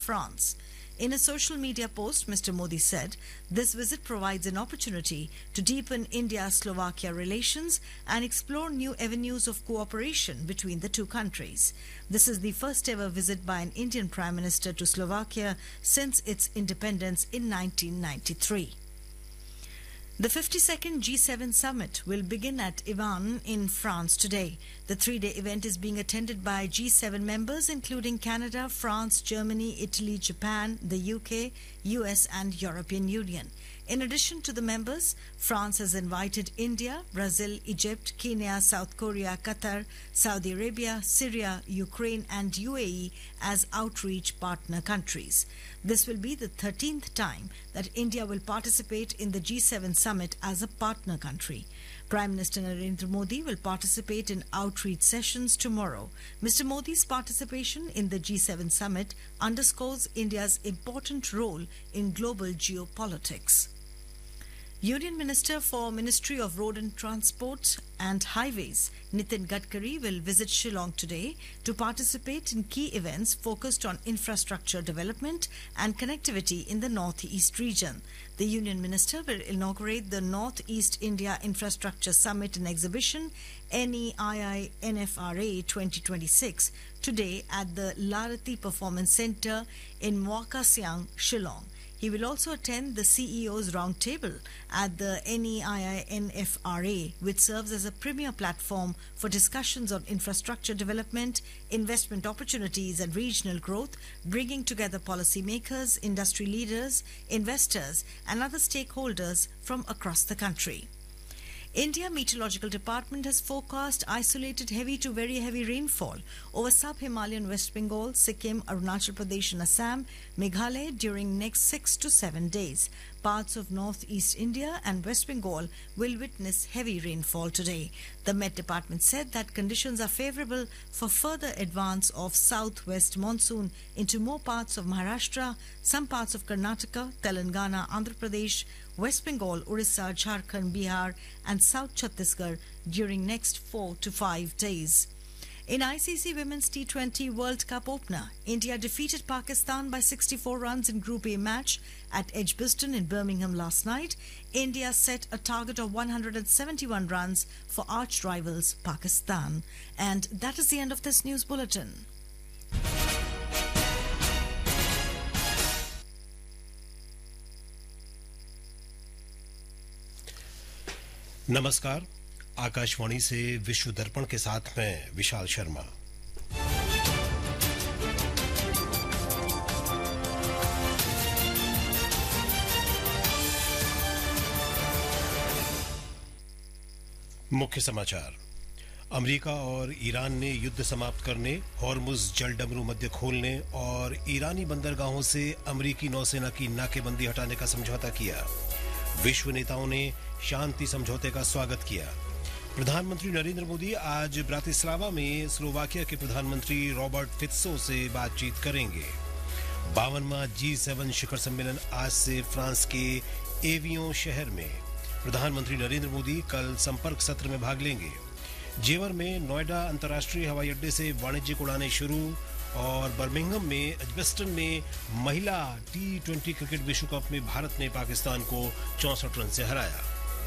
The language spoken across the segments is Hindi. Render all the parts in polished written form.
France. In a social media post, Mr. Modi said this visit provides an opportunity to deepen India-Slovakia relations and explore new avenues of cooperation between the two countries. This is the first ever visit by an Indian Prime Minister to Slovakia since its independence in 1993. The 52nd G7 summit will begin at Evian in France today. The three-day event is being attended by G7 members including Canada, France, Germany, Italy, Japan, the UK, US and European Union. In addition to the members, France has invited India, Brazil, Egypt, Kenya, South Korea, Qatar, Saudi Arabia, Syria, Ukraine and UAE as outreach partner countries. This will be the 13th time that India will participate in the G7 summit as a partner country. Prime Minister Narendra Modi will participate in outreach sessions tomorrow. Mr. Modi's participation in the G7 summit underscores India's important role in global geopolitics. Union Minister for Ministry of Road and Transport and Highways, Nitin Gadkari, will visit Shillong today to participate in key events focused on infrastructure development and connectivity in the Northeast region. The Union Minister will inaugurate the Northeast India Infrastructure Summit and Exhibition NEII NFRA 2026 today at the Larati Performance Centre in Muakasiang, Shillong. He will also attend the CEO's Roundtable at the NEII NFRA, which serves as a premier platform for discussions on infrastructure development, investment opportunities and regional growth, bringing together policymakers, industry leaders, investors and other stakeholders from across the country. India Meteorological Department has forecast isolated heavy to very heavy rainfall over sub-Himalayan West Bengal, Sikkim, Arunachal Pradesh and Assam, Meghalaya during next 6 to 7 days. Parts of northeast India and West Bengal will witness heavy rainfall today. The Met Department said that conditions are favourable for further advance of southwest monsoon into more parts of Maharashtra, some parts of Karnataka, Telangana, Andhra Pradesh, West Bengal, Orissa, Jharkhand, Bihar and South Chhattisgarh during next 4 to 5 days. In ICC Women's T20 World Cup opener, India defeated Pakistan by 64 runs in Group A match at Edgbaston in Birmingham last night. India set a target of 171 runs for arch rivals Pakistan. And that is the end of this news bulletin. नमस्कार, आकाशवाणी से विश्व दर्पण के साथ मैं विशाल शर्मा। मुख्य समाचार। अमेरिका और ईरान ने युद्ध समाप्त करने, हॉर्मुज जलडमरू मध्य खोलने और ईरानी बंदरगाहों से अमेरिकी नौसेना की नाकेबंदी हटाने का समझौता किया। विश्व नेताओं ने शांति समझौते का स्वागत किया। प्रधानमंत्री नरेंद्र मोदी आज ब्रातिस्लावा में स्लोवाकिया के प्रधानमंत्री रॉबर्ट फित्सो से बातचीत करेंगे। 52वां G7 शिखर सम्मेलन आज से फ्रांस के एवियों शहर में। प्रधानमंत्री नरेंद्र मोदी कल संपर्क सत्र में भाग लेंगे। जेवर में नोएडा अंतर्राष्ट्रीय हवाई अड्डे से वाणिज्यिक उड़ानें शुरू और बर्मिंघम में एजबेस्टन में महिला T20 क्रिकेट विश्व कप में भारत ने पाकिस्तान को 64 रन से हराया।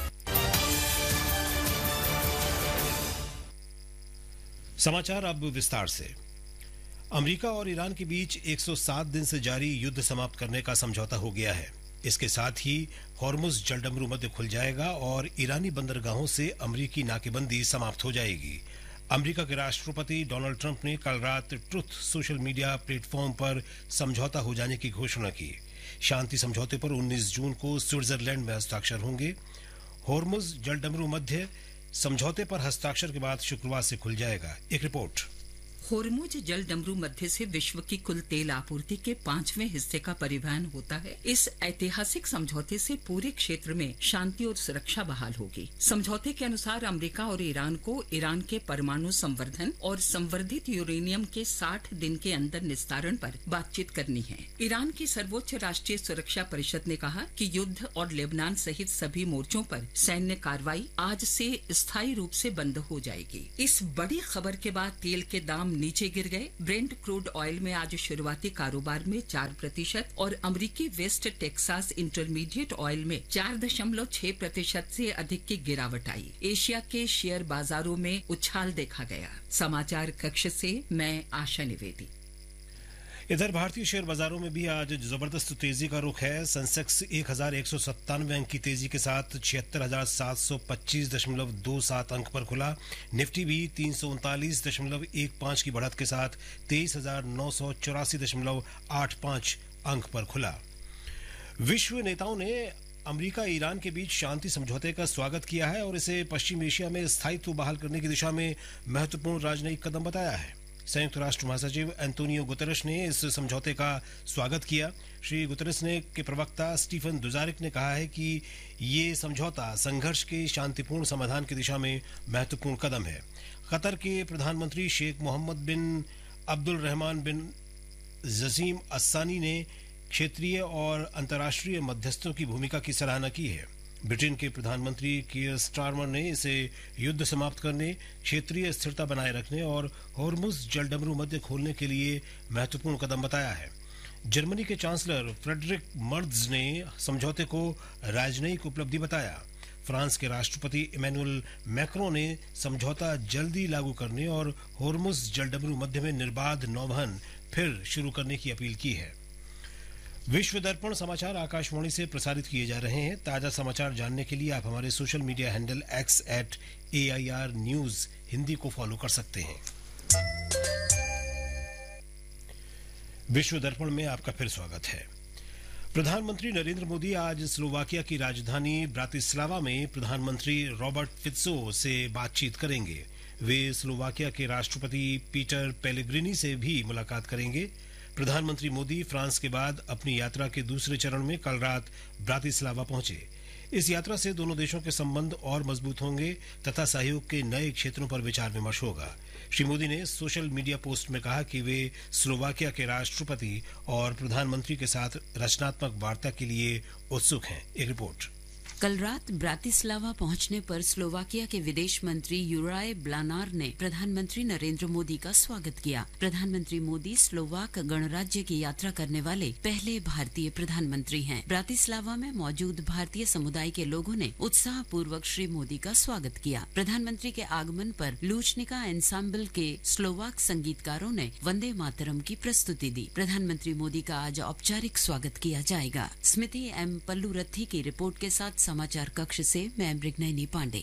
समाचार अब विस्तार से। अमेरिका और ईरान के बीच 107 दिन से जारी युद्ध समाप्त करने का समझौता हो गया है। इसके साथ ही हॉर्मुज जलडमरू मध्य खुल जाएगा और ईरानी बंदरगाहों से अमेरिकी नाकेबंदी समाप्त हो जाएगी। अमेरिका के राष्ट्रपति डोनाल्ड ट्रंप ने कल रात ट्रुथ सोशल मीडिया प्लेटफॉर्म पर समझौता हो जाने की घोषणा की। शांति समझौते पर 19 जून को स्विट्जरलैंड में हस्ताक्षर होंगे। हॉर्मुज जलडमरू मध्य समझौते पर हस्ताक्षर के बाद शुक्रवार से खुल जाएगा। एक रिपोर्ट। होर्मुज जल डमरू मध्य से विश्व की कुल तेल आपूर्ति के 5वें हिस्से का परिवहन होता है। इस ऐतिहासिक समझौते से पूरे क्षेत्र में शांति और सुरक्षा बहाल होगी। समझौते के अनुसार अमेरिका और ईरान को ईरान के परमाणु संवर्धन और संवर्धित यूरेनियम के 60 दिन के अंदर निस्तारण पर बातचीत करनी है। ईरान की सर्वोच्च राष्ट्रीय सुरक्षा परिषद ने कहा कि युद्ध और लेबनान सहित सभी मोर्चों पर सैन्य कार्रवाई आज से स्थायी रूप से बंद हो जाएगी। इस बड़ी खबर के बाद तेल के दाम नीचे गिर गए। ब्रेंट क्रूड ऑयल में आज शुरुआती कारोबार में 4% और अमेरिकी वेस्ट टेक्सास इंटरमीडिएट ऑयल में 4.6% से अधिक की गिरावट आई। एशिया के शेयर बाजारों में उछाल देखा गया। समाचार कक्ष से मैं आशा निवेदी। इधर भारतीय शेयर बाजारों में भी आज जबरदस्त तेजी का रुख है। सेंसेक्स 1197 अंक की तेजी के साथ 76,725.27 अंक पर खुला। निफ्टी भी 339.15 की बढ़त के साथ 23,984.85 अंक पर खुला। विश्व नेताओं ने अमेरिका ईरान के बीच शांति समझौते का स्वागत किया है और इसे पश्चिम एशिया में स्थायित्व बहाल करने की दिशा में महत्वपूर्ण राजनयिक कदम बताया है। संयुक्त राष्ट्र महासचिव एंटोनियो गुतेरेस ने इस समझौते का स्वागत किया। श्री गुतेरेस ने के प्रवक्ता स्टीफन दुजारिक ने कहा है कि ये समझौता संघर्ष के शांतिपूर्ण समाधान की दिशा में महत्वपूर्ण कदम है। कतर के प्रधानमंत्री शेख मोहम्मद बिन अब्दुल रहमान बिन जसीम अस्सानी ने क्षेत्रीय और अंतर्राष्ट्रीय मध्यस्थों की भूमिका की सराहना की है। ब्रिटेन के प्रधानमंत्री कीयर स्टारमर ने इसे युद्ध समाप्त करने, क्षेत्रीय स्थिरता बनाए रखने और हॉर्मुज जलडमरू मध्य खोलने के लिए महत्वपूर्ण कदम बताया है। जर्मनी के चांसलर फ्रेडरिक मर्ज ने समझौते को राजनयिक उपलब्धि बताया। फ्रांस के राष्ट्रपति इमैनुअल मैक्रों ने समझौता जल्दी लागू करने और हॉर्मुज जलडमरू मध्य में निर्बाध नौवहन फिर शुरू करने की अपील की है। विश्व दर्पण समाचार आकाशवाणी से प्रसारित किए जा रहे हैं। ताजा समाचार जानने के लिए आप हमारे social media handle @AIR news Hindi को फॉलो कर सकते हैं। विश्व दर्पण में आपका फिर स्वागत है। प्रधानमंत्री नरेंद्र मोदी आज स्लोवाकिया की राजधानी ब्रातिस्लावा में प्रधानमंत्री रॉबर्ट फित्सो से बातचीत करेंगे। वे स्लोवाकिया के राष्ट्रपति पीटर पेलेग्रिनी से भी मुलाकात करेंगे। प्रधानमंत्री मोदी फ्रांस के बाद अपनी यात्रा के दूसरे चरण में कल रात ब्रातिस्लावा पहुंचे। इस यात्रा से दोनों देशों के संबंध और मजबूत होंगे तथा सहयोग के नए क्षेत्रों पर विचार विमर्श होगा। श्री मोदी ने सोशल मीडिया पोस्ट में कहा कि वे स्लोवाकिया के राष्ट्रपति और प्रधानमंत्री के साथ रचनात्मक वार्ता के लिए उत्सुक हैं। एक रिपोर्ट। कल रात ब्रातिस्लावा पहुंचने पर स्लोवाकिया के विदेश मंत्री यूराय ब्लानार ने प्रधानमंत्री नरेंद्र मोदी का स्वागत किया। प्रधानमंत्री मोदी स्लोवाक गणराज्य की यात्रा करने वाले पहले भारतीय प्रधानमंत्री हैं। ब्रातिस्लावा में मौजूद भारतीय समुदाय के लोगों ने उत्साहपूर्वक श्री मोदी का स्वागत किया। प्रधानमंत्री के आगमन पर लूचनिका एंसाम्बल के स्लोवाक संगीतकारों ने वंदे मातरम की प्रस्तुति दी। प्रधानमंत्री मोदी का आज औपचारिक स्वागत किया जाएगा। स्मृति एम पल्लूरथी की रिपोर्ट के साथ समाचार कक्ष से मैं मृगनयनी पांडे।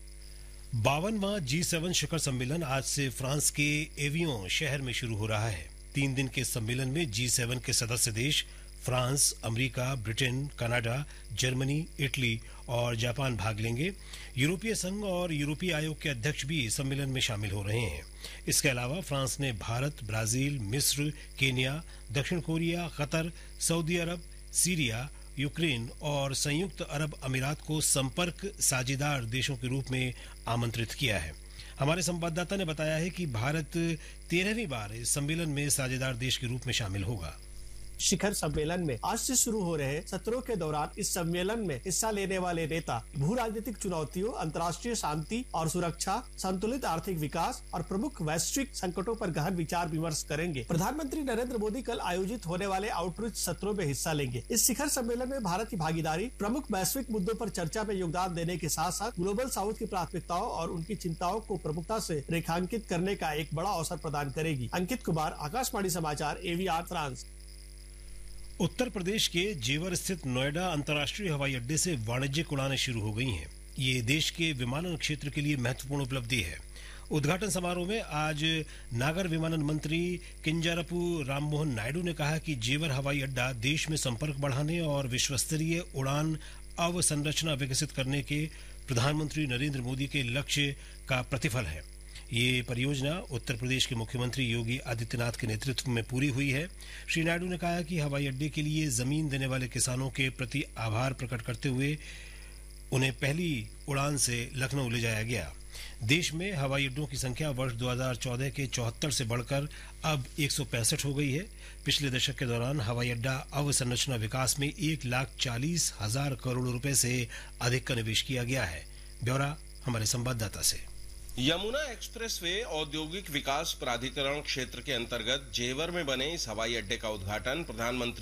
52वां G7 शिखर सम्मेलन आज से फ्रांस के एवियों शहर में शुरू हो रहा है। 3 दिन के सम्मेलन में G7 के सदस्य देश France, America, Britain, Canada, Germany, Italy और जापान भाग लेंगे। यूरोपीय संघ और यूरोपीय आयोग के अध्यक्ष भी सम्मेलन में शामिल हो रहे हैं। इसके अलावा फ्रांस ने भारत, ब्राजील, मिस्र, केन्या, दक्षिण कोरिया, कतर, सऊदी अरब, सीरिया, यूक्रेन और संयुक्त अरब अमीरात को संपर्क साझेदार देशों के रूप में आमंत्रित किया है। हमारे संवाददाता ने बताया है कि भारत 13वीं बार इस सम्मेलन में साझेदार देश के रूप में शामिल होगा। शिखर सम्मेलन में आज से शुरू हो रहे सत्रों के दौरान इस सम्मेलन में हिस्सा लेने वाले नेता भू राजनीतिक चुनौतियों, अंतर्राष्ट्रीय शांति और सुरक्षा, संतुलित आर्थिक विकास और प्रमुख वैश्विक संकटों पर गहन विचार विमर्श करेंगे। प्रधानमंत्री नरेंद्र मोदी कल आयोजित होने वाले आउटरीच सत्रों में हिस्सा लेंगे। इस शिखर सम्मेलन में भारत की भागीदारी प्रमुख वैश्विक मुद्दों पर चर्चा में योगदान देने के साथ साथ ग्लोबल साउथ की प्राथमिकताओं और उनकी चिंताओं को प्रमुखता से रेखांकित करने का एक बड़ा अवसर प्रदान करेगी। अंकित कुमार, आकाशवाणी समाचार, AVR फ्रांस। उत्तर प्रदेश के जेवर स्थित नोएडा अंतर्राष्ट्रीय हवाई अड्डे से वाणिज्यिक उड़ानें शुरू हो गई हैं। ये देश के विमानन क्षेत्र के लिए महत्वपूर्ण उपलब्धि है। उद्घाटन समारोह में आज नागर विमानन मंत्री किंजरापू राममोहन नायडू ने कहा कि जेवर हवाई अड्डा देश में संपर्क बढ़ाने और विश्वस्तरीय उड़ान अवसंरचना विकसित करने के प्रधानमंत्री नरेंद्र मोदी के लक्ष्य का प्रतिफल है। ये परियोजना उत्तर प्रदेश के मुख्यमंत्री योगी आदित्यनाथ के नेतृत्व में पूरी हुई है। श्री नायडू ने कहा कि हवाई अड्डे के लिए जमीन देने वाले किसानों के प्रति आभार प्रकट करते हुए उन्हें पहली उड़ान से लखनऊ ले जाया गया। देश में हवाई अड्डों की संख्या वर्ष 2014 के 74 से बढ़कर अब 165 हो गई है। पिछले दशक के दौरान हवाई अड्डा अवसंरचना विकास में 1,40,000 करोड़ रुपए से अधिक का निवेश किया गया है। ब्यौरा हमारे संवाददाता से। यमुना एक्सप्रेसवे औद्योगिक विकास प्राधिकरण क्षेत्र के अंतर्गत जेवर में बने इस हवाई अड्डे का उद्घाटन प्रधानमंत्री